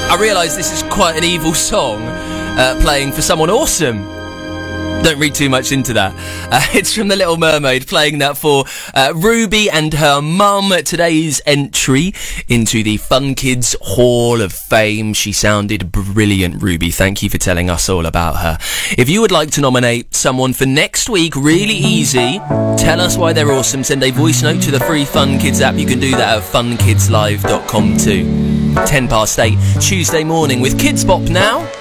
I realise this is quite an evil song playing for someone awesome. Don't read too much into that. It's from The Little Mermaid, playing that for Ruby and her mum. Today's entry into the Fun Kids Hall of Fame. She sounded brilliant, Ruby. Thank you for telling us all about her. If you would like to nominate someone for next week, really easy. Tell us why they're awesome. Send a voice note to the free Fun Kids app. You can do that at funkidslive.com too. 8:10, Tuesday morning with Kids Bop now.